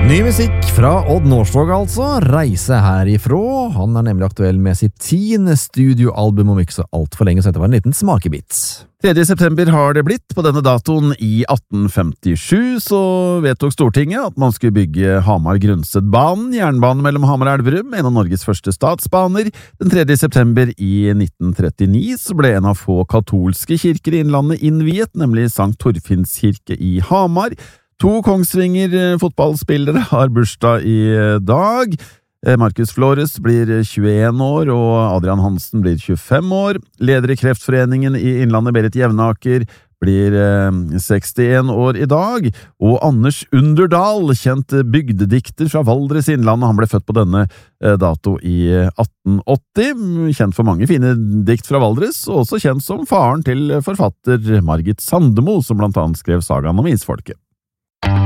Ny musikk fra Odd Nordstoga altså, Reise herifra. Han nemlig aktuell med sitt 10. studioalbum om ikke så alt for lenge, så dette var en liten smakebit. 3. september har det blitt. På denne datoen i 1857 så vedtok Stortinget at man skulle bygge Hamar-Grundsedbanen, jernbanen mellom Hamar og Elverum, en av Norges første statsbaner. Den 3. september i 1939 så ble en av få katolske kirker i Innlandet innviet, nemlig Sankt Torfinns kirke i Hamar. 2 Kongsvinger fotballspillere har bursdag i dag. Markus Flores blir 21 år, og Adrian Hansen blir 25 år. Leder i Kreftforeningen i Innlandet, Berit Jevnaker, blir 61 år i dag. Og Anders Underdal, kjent bygdedikter fra Valdres Innlandet, han ble født på denne dato i 1880. Kjent for mange fine dikt fra Valdres, og også kjent som faren til forfatter Margit Sandemo, som blant annet skrev sagaen om isfolket.